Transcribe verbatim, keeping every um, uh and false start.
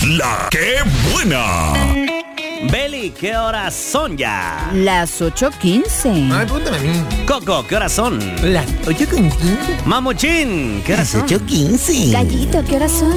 La ¡Qué buena! Beli, ¿qué horas son ya? Las ocho quince. Ay, pregúntame a mí. Coco, ¿qué horas son? Las ocho con quince. Mamuchín, ¿qué horas son? ocho quince. Gallito, ¿qué horas son?